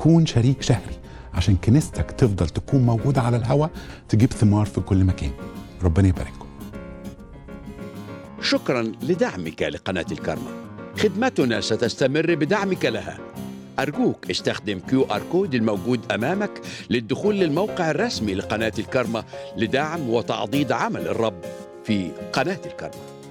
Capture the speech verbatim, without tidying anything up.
كون شريك شهري عشان كنيستك تفضل تكون موجودة على الهواء، تجيب ثمار في كل مكان. ربنا يبارككم. شكرا لدعمك لقناة الكارما. خدمتنا ستستمر بدعمك لها. أرجوك استخدم كيو آر كود الموجود أمامك للدخول للموقع الرسمي لقناة الكارما لدعم وتعضيد عمل الرب في قناة الكارما.